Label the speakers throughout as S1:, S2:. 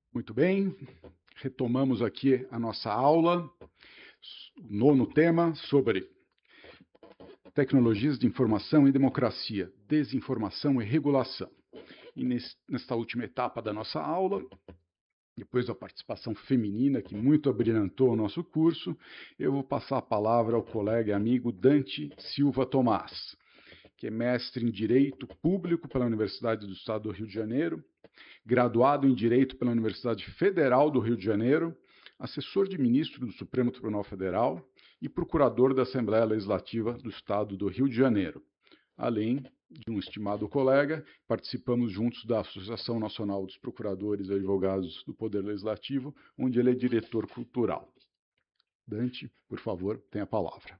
S1: Muito bem, retomamos aqui a nossa aula, o nono tema sobre tecnologias de informação e democracia, desinformação e regulação. E nesta última etapa da nossa aula, depois da participação feminina, que muito abrilhantou o nosso curso, eu vou passar a palavra ao colega e amigo Dante Silva Tomás, que é mestre em Direito Público pela Universidade do Estado do Rio de Janeiro, graduado em Direito pela Universidade Federal do Rio de Janeiro, assessor de ministro do Supremo Tribunal Federal e procurador da Assembleia Legislativa do Estado do Rio de Janeiro. Além de um estimado colega, participamos juntos da Associação Nacional dos Procuradores e Advogados do Poder Legislativo, onde ele é diretor cultural. Dante, por favor, tem a palavra.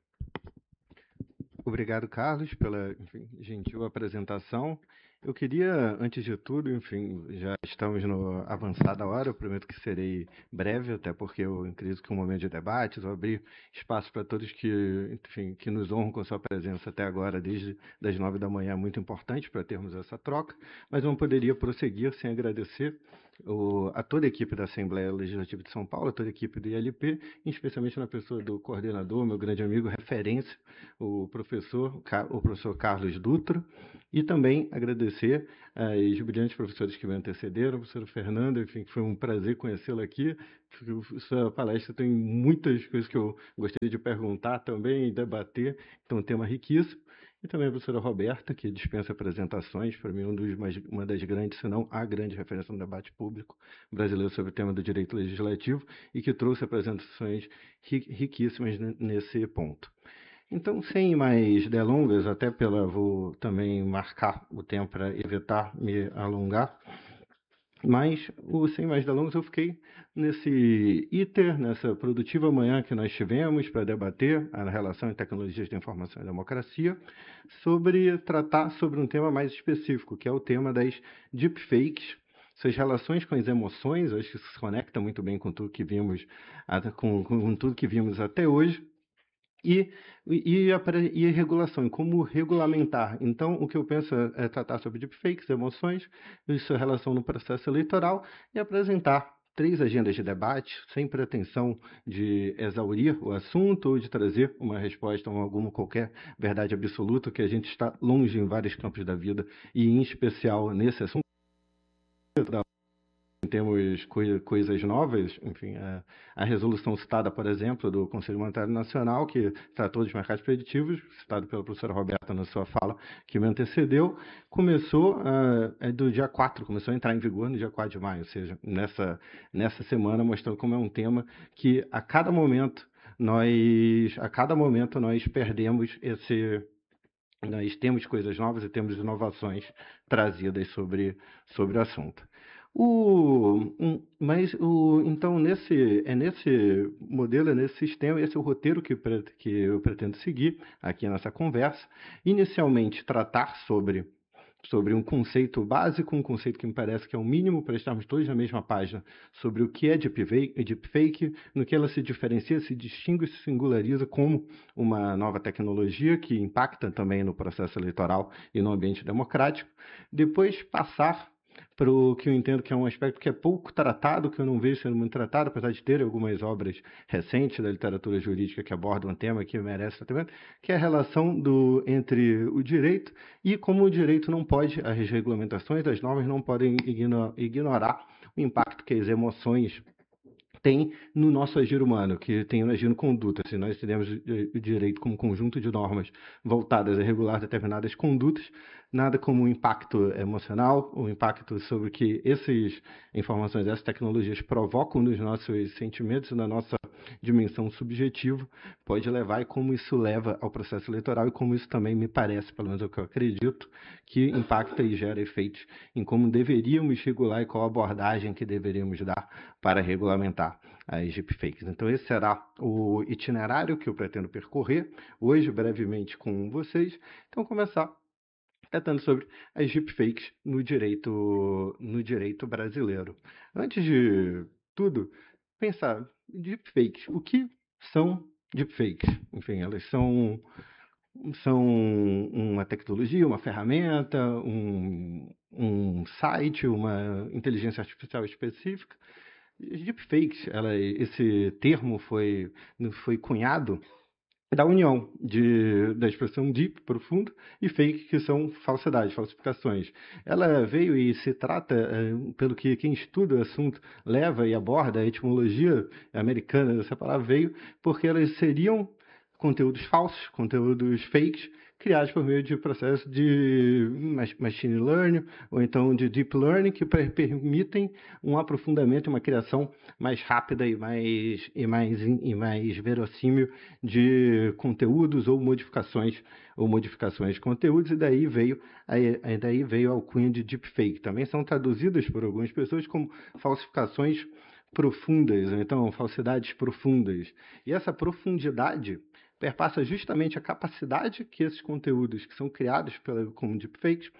S2: Obrigado, Carlos, pela gentil apresentação. Eu queria, antes de tudo, já estamos na avançada hora, eu prometo que serei breve, até porque eu acredito que é um momento de debates, vou abrir espaço para todos que nos honram com sua presença até agora, desde das 9 da manhã, é muito importante para termos essa troca, mas não poderia prosseguir sem agradecer a toda a equipe da Assembleia Legislativa de São Paulo, a toda a equipe do ILP, especialmente na pessoa do coordenador, meu grande amigo, referência, o professor Carlos Dutra, e também agradecer aos brilhantes professores que me antecederam, o professor Fernando, que foi um prazer conhecê-lo aqui. Sua palestra tem muitas coisas que eu gostaria de perguntar também e debater, então é um tema riquíssimo. E também a professora Roberta, que dispensa apresentações, para mim uma das grandes, se não a grande referência no debate público brasileiro sobre o tema do direito legislativo e que trouxe apresentações riquíssimas nesse ponto. Então, sem mais delongas, vou também marcar o tempo para evitar me alongar, mas sem mais delongas eu fiquei nesse nessa produtiva manhã que nós tivemos para debater a relação em tecnologias de informação e democracia, tratar sobre um tema mais específico, que é o tema das deepfakes, suas relações com as emoções. Acho que isso se conecta muito bem com tudo que vimos, com tudo que vimos até hoje. E a regulação, e como regulamentar. Então, o que eu penso é tratar sobre deepfakes, emoções, e sua relação no processo eleitoral, e apresentar 3 agendas de debate, sem pretensão de exaurir o assunto ou de trazer uma resposta a alguma qualquer verdade absoluta, que a gente está longe em vários campos da vida, e em especial nesse assunto. Temos coisas novas, a resolução citada, por exemplo, do Conselho Monetário Nacional, que tratou dos mercados preditivos, citado pela professora Roberta na sua fala, que me antecedeu, começou do dia 4, começou a entrar em vigor no dia 4 de maio, ou seja, nessa semana, mostrando como é um tema que a cada momento nós perdemos nós temos coisas novas e temos inovações trazidas sobre o assunto. Então, nesse modelo, nesse sistema, esse é o roteiro que eu pretendo seguir aqui nessa conversa. Inicialmente, tratar sobre um conceito básico, um conceito que me parece que é o mínimo para estarmos todos na mesma página, sobre o que é deepfake, no que ela se diferencia, se distingue e se singulariza como uma nova tecnologia que impacta também no processo eleitoral e no ambiente democrático. Depois passar para o que eu entendo que é um aspecto que é pouco tratado, que eu não vejo sendo muito tratado, apesar de ter algumas obras recentes da literatura jurídica que abordam um tema que merece tratamento, que é a relação entre o direito e como o direito não pode, as regulamentações, as normas não podem ignorar o impacto que as emoções têm no nosso agir humano, que tem no agir no conduta. Se nós entendemos o direito como conjunto de normas voltadas a regular determinadas condutas, nada como o impacto emocional, o impacto sobre que essas informações, essas tecnologias provocam nos nossos sentimentos, na nossa dimensão subjetiva, pode levar, e como isso leva ao processo eleitoral, e como isso também me parece, pelo menos é o que eu acredito, que impacta e gera efeitos em como deveríamos regular e qual abordagem que deveríamos dar para regulamentar as deepfakes. Então, esse será o itinerário que eu pretendo percorrer hoje, brevemente, com vocês. Então, começar tratando sobre as deepfakes no direito brasileiro. Antes de tudo, pensar deepfakes. O que são deepfakes? Elas são são uma tecnologia, uma ferramenta, um site, uma inteligência artificial específica. Deepfakes, esse termo foi cunhado da união da expressão deep, profundo, e fake, que são falsidades, falsificações. Ela veio e se trata, pelo que quem estuda o assunto leva e aborda, a etimologia americana dessa palavra veio porque elas seriam conteúdos falsos, conteúdos fakes, criados por meio de processos de machine learning ou então de deep learning, que permitem um aprofundamento, uma criação mais rápida e mais verossímil de conteúdos ou modificações de conteúdos, e daí veio a alcunha de deepfake. Também são traduzidas por algumas pessoas como falsificações profundas, ou então falsidades profundas. E essa profundidade perpassa justamente a capacidade que esses conteúdos que são criados como deepfakes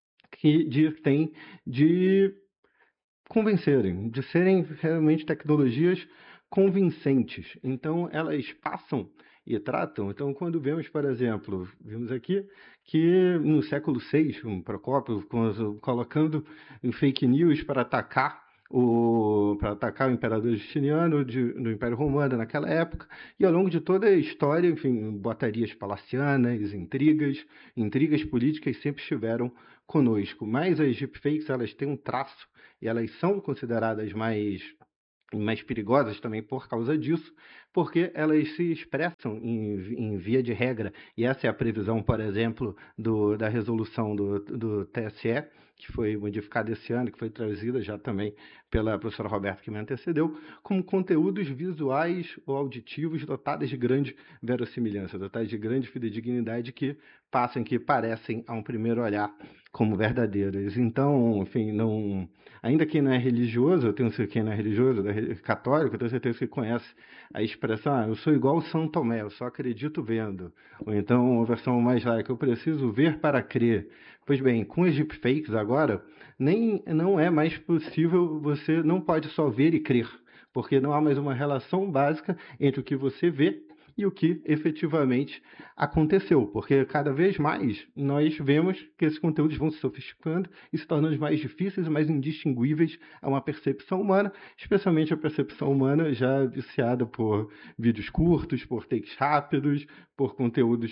S2: têm de convencerem, de serem realmente tecnologias convincentes. Então, elas passam e tratam. Então, quando vemos, por exemplo, vimos aqui que no século VI, um Procópio colocando fake news para atacar o imperador Justiniano do Império Romano naquela época, e ao longo de toda a história, enfim, botarias palacianas, intrigas políticas sempre estiveram conosco. Mas as deepfakes, elas têm um traço, e elas são consideradas mais perigosas também por causa disso, porque elas se expressam em via de regra, e essa é a previsão, por exemplo, da resolução do TSE, que foi modificada esse ano, que foi trazida já também pela professora Roberta, que me antecedeu, como conteúdos visuais ou auditivos dotados de grande verossimilhança, dotados de grande fidedignidade, que parecem, a um primeiro olhar, como verdadeiras. Então, enfim, ainda quem não é religioso, eu tenho certeza, quem não é religioso, católico, eu tenho certeza que conhece a expressão, eu sou igual São Tomé, eu só acredito vendo. Ou então, a versão mais laica, eu preciso ver para crer. Pois bem, com os deepfakes agora, não é mais possível, você não pode só ver e crer, porque não há mais uma relação básica entre o que você vê e o que efetivamente aconteceu, porque cada vez mais nós vemos que esses conteúdos vão se sofisticando e se tornando mais difíceis e mais indistinguíveis a uma percepção humana, especialmente a percepção humana já viciada por vídeos curtos, por takes rápidos, por conteúdos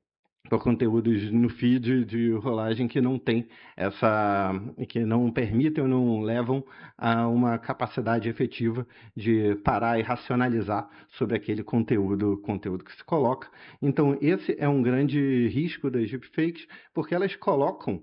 S2: no feed de rolagem que não tem que não permitem ou não levam a uma capacidade efetiva de parar e racionalizar sobre aquele conteúdo que se coloca. Então, esse é um grande risco das deepfakes, porque elas colocam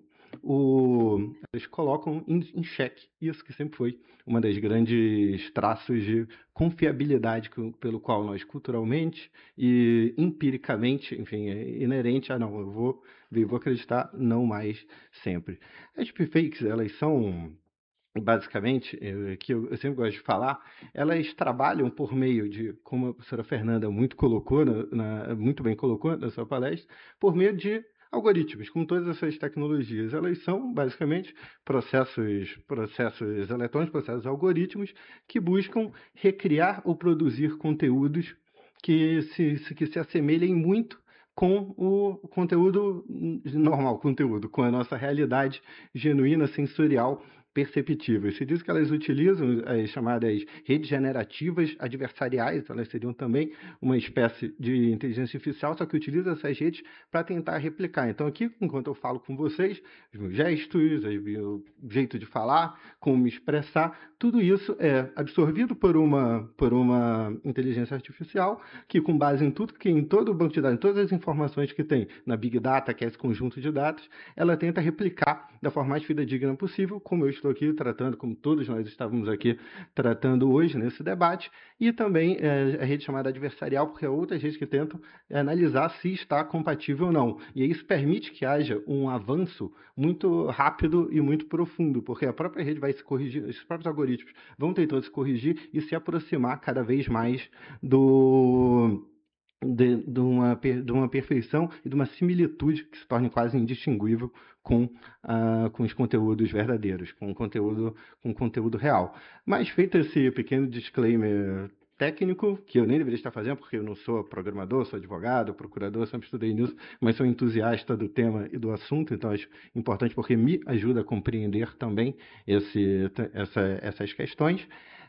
S2: em xeque isso que sempre foi uma das grandes traços de confiabilidade pelo qual nós culturalmente e empiricamente, enfim, é inerente a não, eu vou acreditar, não mais sempre. As deepfakes, elas são basicamente, que eu sempre gosto de falar, elas trabalham por meio de, como a professora Fernanda muito bem colocou na sua palestra, por meio de algoritmos, como todas essas tecnologias. Elas são, basicamente, processos eletrônicos, processos algoritmos, que buscam recriar ou produzir conteúdos que se assemelhem muito com o conteúdo normal, com a nossa realidade genuína, sensorial, perceptíveis. Se diz que elas utilizam as chamadas redes generativas adversariais, elas seriam também uma espécie de inteligência artificial, só que utiliza essas redes para tentar replicar. Então aqui, enquanto eu falo com vocês, os meus gestos, o jeito de falar, como me expressar, tudo isso é absorvido por uma inteligência artificial que, com base em todo o banco de dados, em todas as informações que tem na Big Data, que é esse conjunto de dados, ela tenta replicar da forma mais fidedigna possível, como eu estou aqui tratando, como todos nós estávamos aqui tratando hoje nesse debate, e também a rede chamada adversarial, porque é outras redes que tentam analisar se está compatível ou não. E isso permite que haja um avanço muito rápido e muito profundo, porque a própria rede vai se corrigir, os próprios algoritmos vão tentando se corrigir e se aproximar cada vez mais de uma perfeição e de uma similitude que se torne quase indistinguível com os conteúdos verdadeiros, com o conteúdo real. Mas feito esse pequeno disclaimer técnico, que eu nem deveria estar fazendo, porque eu não sou programador, sou advogado, procurador, sempre estudei nisso, mas sou entusiasta do tema e do assunto, então acho importante porque me ajuda a compreender também essas questões.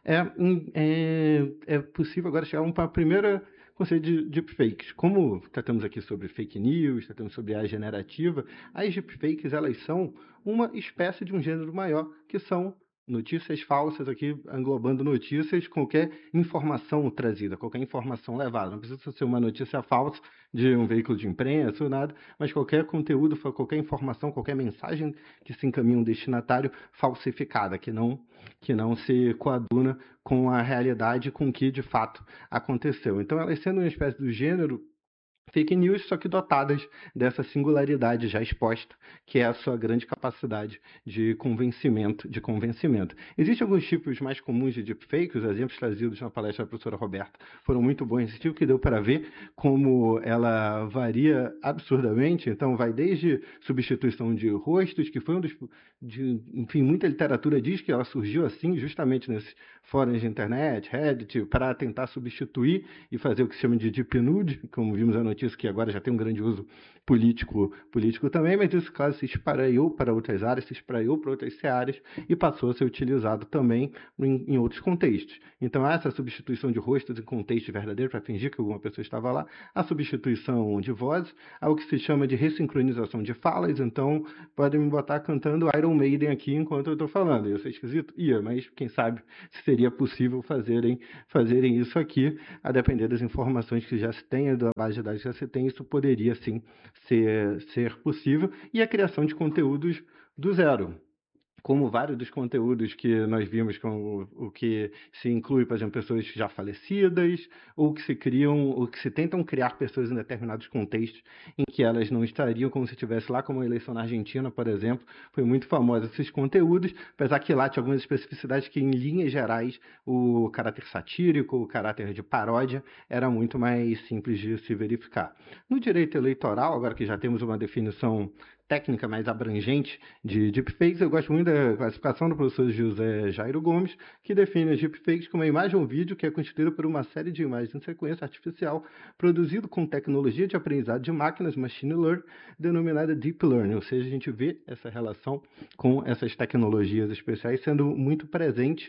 S2: É possível agora chegar a uma primeira conceito de deepfakes. Como tratamos aqui sobre fake news, tratamos sobre a generativa, as deepfakes, elas são uma espécie de um gênero maior, que são notícias falsas, aqui englobando notícias, qualquer informação trazida, qualquer informação levada. Não precisa ser uma notícia falsa de um veículo de imprensa ou nada, mas qualquer conteúdo, qualquer informação, qualquer mensagem que se encaminha a um destinatário falsificada, que não se coaduna com a realidade, com o que de fato aconteceu. Então, elas sendo uma espécie do gênero fake news, só que dotadas dessa singularidade já exposta, que é a sua grande capacidade de convencimento. Existem alguns tipos mais comuns de deepfake, os exemplos trazidos na palestra da professora Roberta foram muito bons nesse tipo, que deu para ver como ela varia absurdamente. Então, vai desde substituição de rostos, que foi enfim, muita literatura diz que ela surgiu assim, justamente nesses fóruns de internet, Reddit, para tentar substituir e fazer o que se chama de deep nude, como vimos a notícia que agora já tem um grande uso político também, mas isso, claro, se espraiou para outras áreas, se espraiou para outras searas e passou a ser utilizado também em outros contextos. Então, há essa substituição de rostos em contexto verdadeiro para fingir que alguma pessoa estava lá, a substituição de vozes, há o que se chama de ressincronização de falas. Então, podem me botar cantando Iron Maiden aqui enquanto eu estou falando. Ia ser esquisito? Ia, mas quem sabe seria possível fazerem isso aqui, a depender das informações que já se tem, da base de dados que já se tem, isso poderia sim ser possível, e a criação de conteúdos do zero. Como vários dos conteúdos que nós vimos, com o que se inclui, por exemplo, pessoas já falecidas, ou que se criam, ou que se tentam criar pessoas em determinados contextos em que elas não estariam, como se estivesse lá, como a eleição na Argentina, por exemplo, foi muito famosa esses conteúdos, apesar que lá tinha algumas especificidades que, em linhas gerais, o caráter satírico, o caráter de paródia, era muito mais simples de se verificar. No direito eleitoral, agora que já temos uma definição técnica mais abrangente de deepfakes, eu gosto muito da classificação do professor José Jairo Gomes, que define os deepfakes como uma imagem ou vídeo que é constituída por uma série de imagens em sequência artificial, produzido com tecnologia de aprendizado de máquinas, machine learning, denominada deep learning. Ou seja, a gente vê essa relação com essas tecnologias especiais sendo muito presente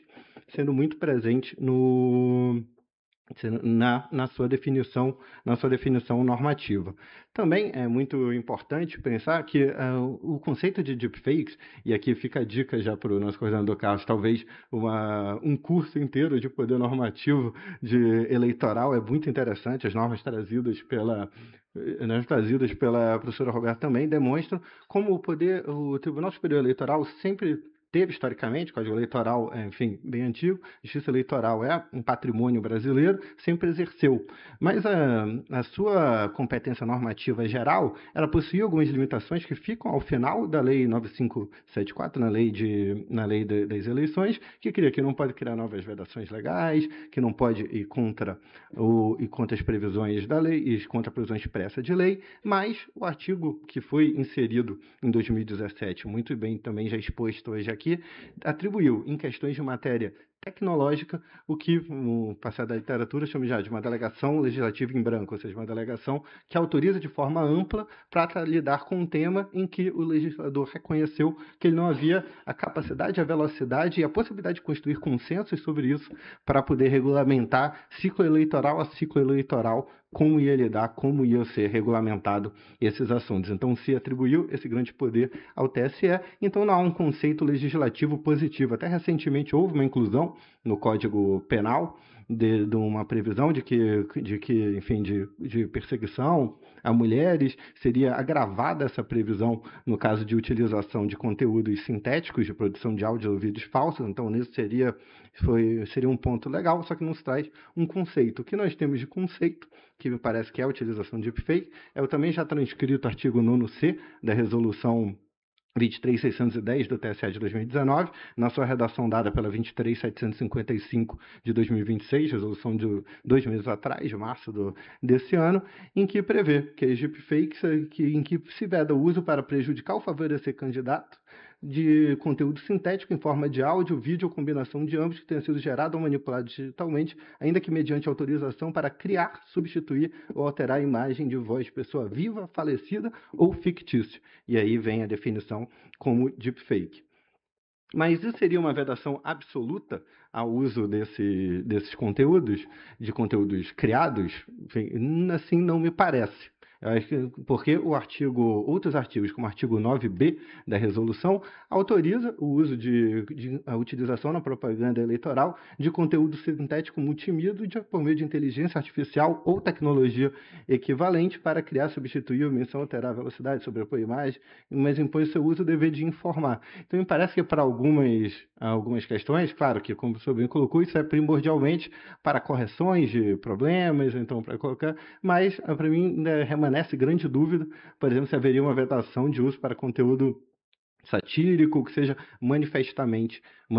S2: na sua definição normativa. Também é muito importante pensar que o conceito de deepfakes, e aqui fica a dica já para o nosso coordenador Carlos, talvez um curso inteiro de poder normativo de eleitoral, é muito interessante. As normas trazidas pela professora Roberta também demonstram como o Tribunal Superior Eleitoral sempre teve historicamente, Código Eleitoral, enfim, bem antigo, Justiça Eleitoral é um patrimônio brasileiro, sempre exerceu. Mas a sua competência normativa geral, ela possui algumas limitações que ficam ao final da Lei 9574, na lei das eleições, que cria que não pode criar novas vedações legais, que não pode ir contra as previsões da lei, e contra previsões expressas de lei, mas o artigo que foi inserido em 2017, muito bem também já exposto hoje aqui, atribuiu em questões de matéria tecnológica o que o passado da literatura chama já de uma delegação legislativa em branco, ou seja, uma delegação que autoriza de forma ampla para lidar com um tema em que o legislador reconheceu que ele não havia a capacidade, a velocidade e a possibilidade de construir consensos sobre isso para poder regulamentar ciclo eleitoral a ciclo eleitoral, como ia lidar, como ia ser regulamentado esses assuntos. Então, se atribuiu esse grande poder ao TSE, então não há um conceito legislativo positivo. Até recentemente houve uma inclusão no Código Penal de uma previsão de que enfim, de perseguição a mulheres, seria agravada essa previsão no caso de utilização de conteúdos sintéticos, de produção de áudio ou vídeos falsos. Então, nisso seria um ponto legal, só que não se traz um conceito. O que nós temos de conceito, que me parece que é a utilização de deepfake, é o também já transcrito artigo 9º da resolução 23.610 do TSE de 2019, na sua redação dada pela 23.755 de 2026, resolução de 2 meses atrás, de março desse ano, em que prevê que as deepfakes, em que se veda o uso para prejudicar ou favorecer candidato, de conteúdo sintético em forma de áudio, vídeo ou combinação de ambos que tenha sido gerado ou manipulado digitalmente, ainda que mediante autorização para criar, substituir ou alterar a imagem de voz de pessoa viva, falecida ou fictícia. E aí vem a definição como deepfake. Mas isso seria uma vedação absoluta ao uso desses conteúdos, de conteúdos criados? Enfim, assim não me parece. Eu acho que porque outros artigos, como o artigo 9b da resolução, autoriza o uso a utilização na propaganda eleitoral de conteúdo sintético multimídia por meio de inteligência artificial ou tecnologia equivalente para criar, substituir, omissão, alterar a velocidade, sobrepor a imagem, mas impõe seu uso o dever de informar. Então, me parece que para algumas questões, claro que, como o senhor bem colocou, isso é primordialmente para correções de problemas, então para colocar, mas para mim permanece grande dúvida, por exemplo, se haveria uma vedação de uso para conteúdo satírico, que seja manifestamente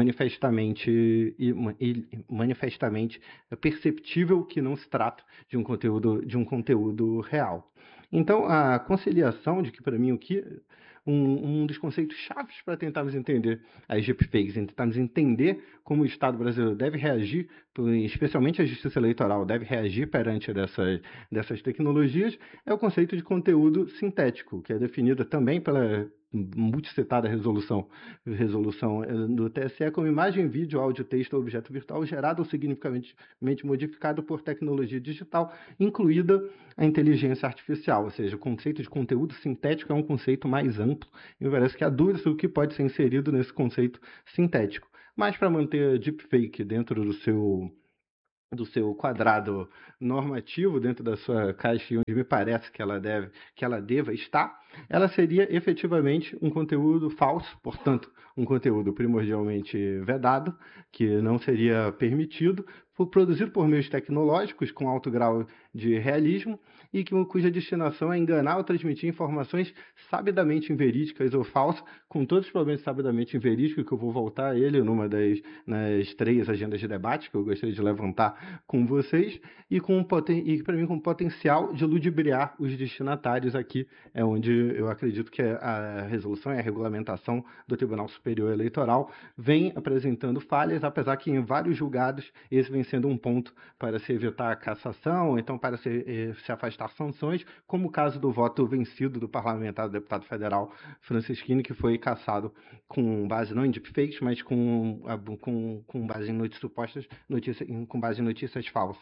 S2: perceptível que não se trata de um conteúdo real. Então, a conciliação de que, para mim, um dos conceitos chaves para tentarmos entender as deepfakes, tentarmos entender como o Estado brasileiro deve reagir, especialmente a justiça eleitoral deve reagir perante dessas tecnologias, é o conceito de conteúdo sintético, que é definido também pela multicitada resolução do TSE como imagem, vídeo, áudio, texto ou objeto virtual gerado ou significativamente modificado por tecnologia digital, incluída a inteligência artificial, ou seja, o conceito de conteúdo sintético é um conceito mais amplo e me parece que há dúvida sobre o que pode ser inserido nesse conceito sintético. Mas para manter a deepfake dentro do seu quadrado normativo, dentro da sua caixa onde me parece que ela deva estar, ela seria efetivamente um conteúdo falso, portanto, um conteúdo primordialmente vedado, que não seria permitido, produzido por meios tecnológicos com alto grau de realismo e cuja destinação é enganar ou transmitir informações sabidamente inverídicas ou falsas, com todos os problemas sabidamente inverídicos, que eu vou voltar a ele nas 3 agendas de debate que eu gostaria de levantar com vocês, e para mim com potencial de ludibriar os destinatários. Aqui é onde eu acredito que a resolução e a regulamentação do Tribunal Superior Eleitoral vem apresentando falhas, apesar que em vários julgados esse vem sendo um ponto para se evitar a cassação, então para se afastar sanções, como o caso do voto vencido do parlamentar, do deputado federal Francisquini, que foi cassado com base não em deepfakes, mas com base em com base em notícias falsas.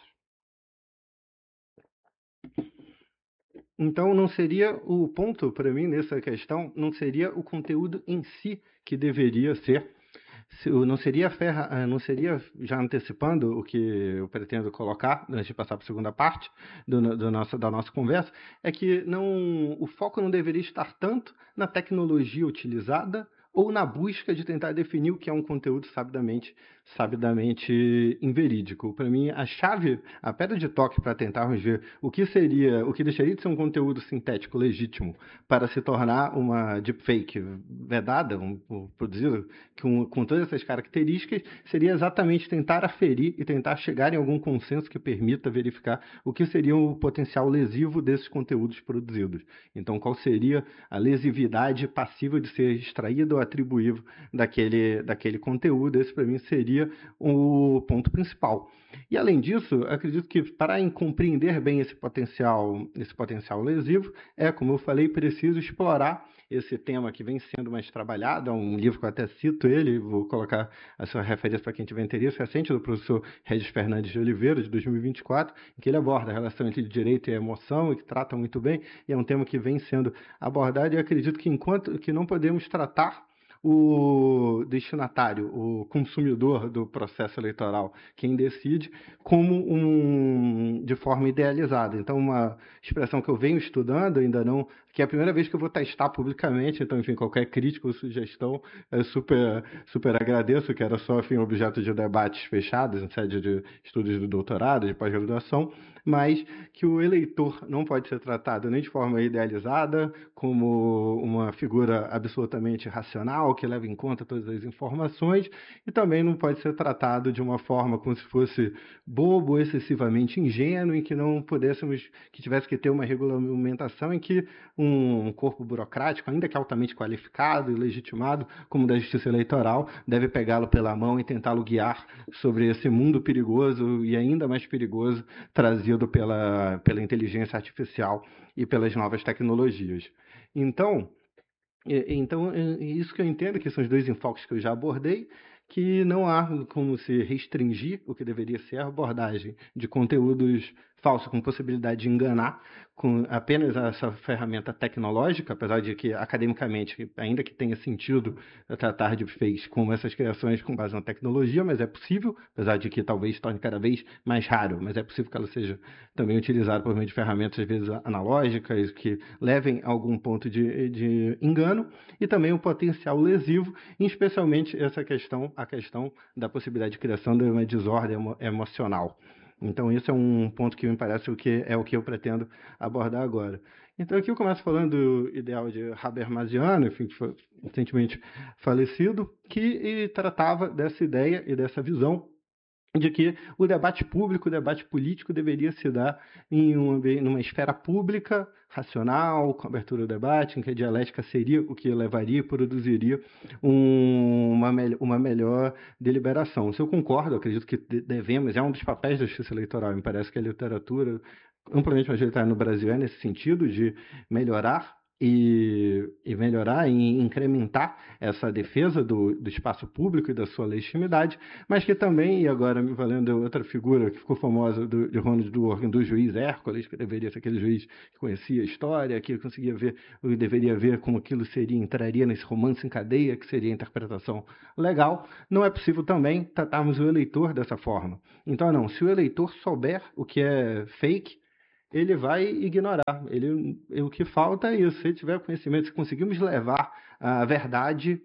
S2: Então, não seria o ponto, para mim, nessa questão, não seria o conteúdo em si que deveria ser, não seria, já antecipando o que eu pretendo colocar, antes de passar para a segunda parte da nossa conversa, é que o foco não deveria estar tanto na tecnologia utilizada ou na busca de tentar definir o que é um conteúdo sabidamente inverídico. Para mim, a pedra de toque para tentarmos ver o que deixaria de ser um conteúdo sintético legítimo para se tornar uma deepfake vedada, produzido com todas essas características, seria exatamente tentar aferir e tentar chegar em algum consenso que permita verificar o que seria o potencial lesivo desses conteúdos produzidos. Então, qual seria a lesividade passível de ser extraída ou atribuível daquele conteúdo? Esse, para mim, seria o ponto principal. E, além disso, acredito que para compreender bem esse potencial lesivo, como eu falei, preciso explorar esse tema que vem sendo mais trabalhado. É um livro que eu até cito ele, vou colocar a sua referência para quem tiver interesse, recente, do professor Regis Fernandes de Oliveira, de 2024, em que ele aborda a relação entre direito e emoção, e que trata muito bem, e é um tema que vem sendo abordado, e acredito que não podemos tratar o destinatário, o consumidor do processo eleitoral, quem decide, de forma idealizada. Então, uma expressão que eu venho estudando, ainda não, que é a primeira vez que eu vou testar publicamente, então, enfim, qualquer crítica ou sugestão, eu super agradeço, que era só, enfim, objeto de debates fechados, em sede de estudos do doutorado, de pós-graduação, mas que o eleitor não pode ser tratado nem de forma idealizada, como uma figura absolutamente racional, real, que leva em conta todas as informações, e também não pode ser tratado de uma forma como se fosse bobo, excessivamente ingênuo, em que não pudéssemos, que tivesse que ter uma regulamentação em que um corpo burocrático, ainda que altamente qualificado e legitimado, como o da Justiça Eleitoral, deve pegá-lo pela mão e tentá-lo guiar sobre esse mundo perigoso e ainda mais perigoso trazido pela inteligência artificial e pelas novas tecnologias. Então, isso que eu entendo, que são os dois enfoques que eu já abordei, que não há como se restringir o que deveria ser a abordagem de conteúdos falsos, com possibilidade de enganar, com apenas essa ferramenta tecnológica, apesar de que, academicamente, ainda que tenha sentido tratar de fakes como essas criações com base na tecnologia, mas é possível, apesar de que talvez torne cada vez mais raro, mas é possível que ela seja também utilizada por meio de ferramentas, às vezes, analógicas, que levem a algum ponto de engano, e também o potencial lesivo, especialmente a questão da possibilidade de criação de uma desordem emocional. Então, isso é um ponto que me parece o que eu pretendo abordar agora. Então, aqui eu começo falando do ideal de Habermasiano, enfim, que foi recentemente falecido, que tratava dessa ideia e dessa visão de que o debate público, o debate político deveria se dar numa esfera pública, racional, com abertura ao debate, em que a dialética seria o que levaria e produziria uma melhor deliberação. Se eu concordo, acredito que devemos, é um dos papéis da justiça eleitoral, me parece que a literatura amplamente majoritária no Brasil é nesse sentido, de melhorar e melhorar e incrementar essa defesa do espaço público e da sua legitimidade, mas que também, e agora me valendo outra figura que ficou famosa de Ronald Dworkin, do juiz Hércules, que deveria ser aquele juiz que conhecia a história, que conseguia ver, deveria ver como aquilo entraria nesse romance em cadeia, que seria a interpretação legal, não é possível também tratarmos o eleitor dessa forma. Então, não, se o eleitor souber o que é fake, ele vai ignorar. O que falta é isso. Se ele tiver conhecimento, se conseguirmos levar a verdade,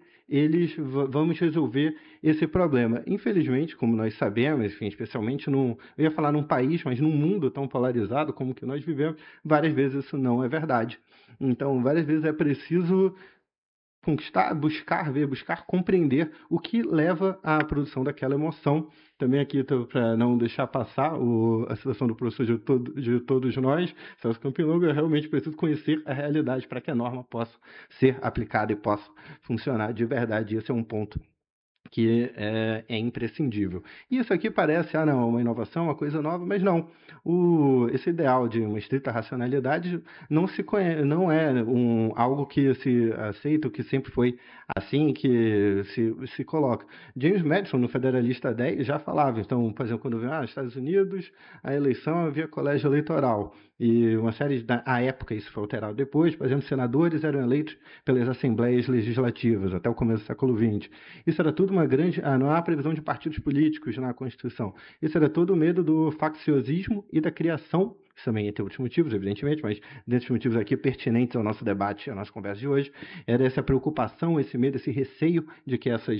S2: vamos resolver esse problema. Infelizmente, como nós sabemos, enfim, especialmente eu ia falar num país, mas num mundo tão polarizado como que nós vivemos, várias vezes isso não é verdade. Então, várias vezes é preciso conquistar, buscar compreender o que leva à produção daquela emoção. Também aqui, para não deixar passar a situação do professor de todos nós, Celso Campilongo, eu realmente preciso conhecer a realidade para que a norma possa ser aplicada e possa funcionar de verdade. Esse é um ponto que é imprescindível. Isso aqui parece, uma inovação, uma coisa nova, mas não. Esse ideal de uma estrita racionalidade não é algo que se aceita, que sempre foi assim que se coloca. James Madison, no Federalista 10, já falava, então, por exemplo, quando vem nos Estados Unidos, a eleição havia colégio eleitoral, e uma série à época, isso foi alterado depois, por exemplo, senadores eram eleitos pelas assembleias legislativas, até o começo do século XX. Isso era tudo não há previsão de partidos políticos na Constituição. Isso era todo o medo do facciosismo e da criação, isso também tem outros motivos, evidentemente, mas desses motivos aqui pertinentes ao nosso debate, à nossa conversa de hoje, era essa preocupação, esse medo, esse receio de que as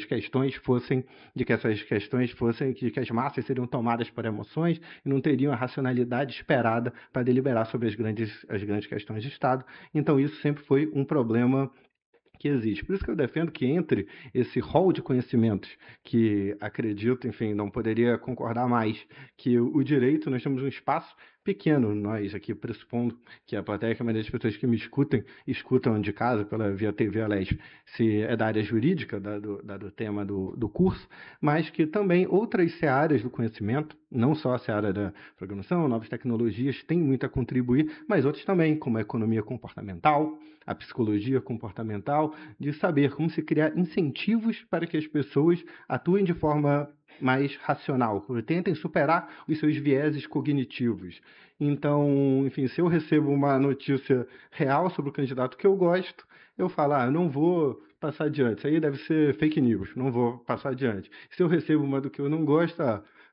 S2: massas seriam tomadas por emoções e não teriam a racionalidade esperada para deliberar sobre as grandes questões de Estado. Então, isso sempre foi um problema que existe. Por isso que eu defendo que entre esse rol de conhecimentos, que acredito, enfim, não poderia concordar mais, que o direito, nós temos um espaço pequeno, nós aqui pressupondo que a plateia, que a maioria das pessoas que me escutam de casa, via TV, aliás, se é da área jurídica, do tema do curso, mas que também outras searas do conhecimento, não só a seara da programação, novas tecnologias, têm muito a contribuir, mas outras também, como a economia comportamental, a psicologia comportamental, de saber como se criar incentivos para que as pessoas atuem de forma mais racional, tentem superar os seus vieses cognitivos. Então, enfim, se eu recebo uma notícia real sobre o candidato que eu gosto, eu falo, não vou passar adiante. Isso aí deve ser fake news, não vou passar adiante. Se eu recebo uma do que eu não gosto,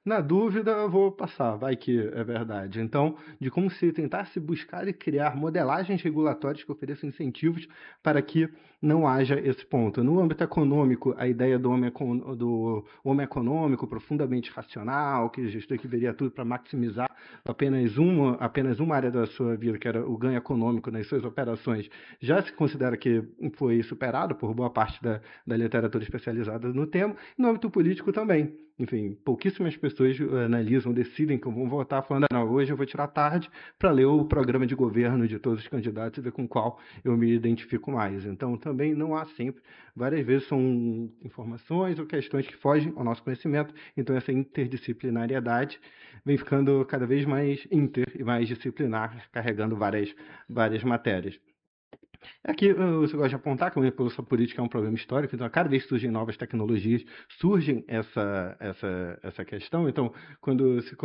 S2: Na dúvida, eu vou passar, vai que é verdade. Então, de como se tentar se buscar e criar modelagens regulatórias que ofereçam incentivos para que não haja esse ponto. No âmbito econômico, a ideia do homem econômico profundamente racional, que gestor que veria tudo para maximizar apenas uma área da sua vida, que era o ganho econômico nas suas operações, já se considera que foi superado por boa parte da literatura especializada no tema. No âmbito político também. Enfim, pouquíssimas pessoas analisam, decidem que vão votar falando, não, hoje eu vou tirar tarde para ler o programa de governo de todos os candidatos e ver com qual eu me identifico mais. Então, também não há sempre, várias vezes são informações ou questões que fogem ao nosso conhecimento, então essa interdisciplinariedade vem ficando cada vez mais e mais disciplinar, carregando várias matérias. Aqui você gosta de apontar que a manipulação política é um problema histórico, então a cada vez que surgem novas tecnologias, surgem essa questão. Então, quando se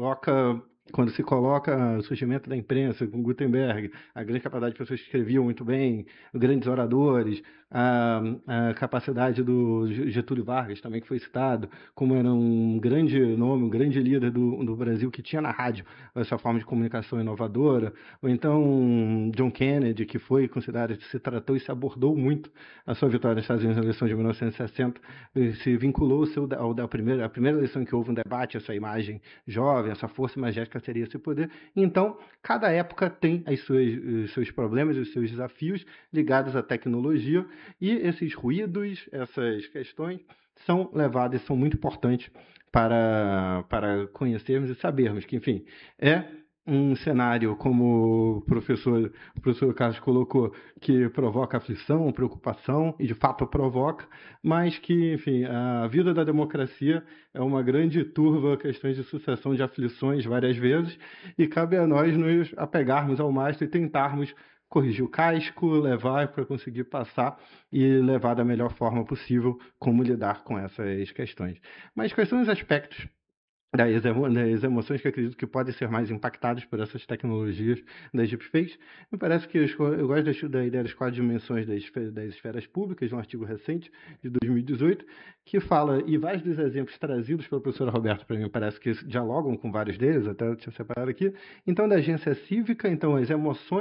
S2: coloca o surgimento da imprensa com Gutenberg, a grande capacidade de pessoas que escreviam muito bem, grandes oradores, a capacidade do Getúlio Vargas, também que foi citado, como era um grande nome, um grande líder do Brasil, que tinha na rádio essa forma de comunicação inovadora, ou então John Kennedy, que foi considerado, se tratou e se abordou muito a sua vitória nos Estados Unidos na eleição de 1960, se vinculou à primeira eleição que houve um debate, essa imagem jovem, essa força imagética teria esse poder. Então, cada época tem os seus problemas, os seus desafios ligados à tecnologia, e esses ruídos, essas questões são levadas e são muito importantes para conhecermos e sabermos que, enfim, é um cenário, como o professor Carlos colocou, que provoca aflição, preocupação, e de fato provoca, mas que, enfim, a vida da democracia é uma grande turva, questões de sucessão de aflições várias vezes, e cabe a nós nos apegarmos ao mastro e tentarmos corrigir o casco, levar para conseguir passar e levar da melhor forma possível como lidar com essas questões. Mas quais são os aspectos das emoções que acredito que podem ser mais impactadas por essas tecnologias das deepfakes? Me parece que eu gosto da ideia das 4 dimensões das esferas públicas, de um artigo recente, de 2018, que fala, e vários dos exemplos trazidos pela professora Roberta, para mim, parece que dialogam com vários deles, até deixa eu separar aqui, então da agência cívica, então as emoções